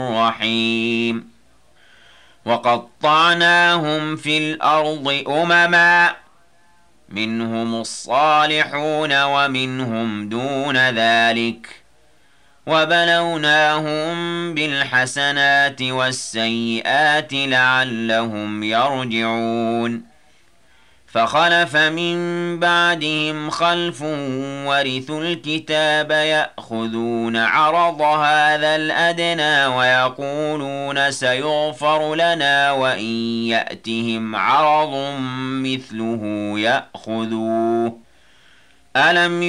رحيم وقطعناهم في الأرض أمما منهم الصالحون ومنهم دون ذلك وبلوناهم بالحسنات والسيئات لعلهم يرجعون فخلف من بعدهم خلف ورثوا الكتاب يأخذون عرض هذا الأدنى ويقولون سيغفر لنا وإن يأتهم عرض مثله يأخذوه ألم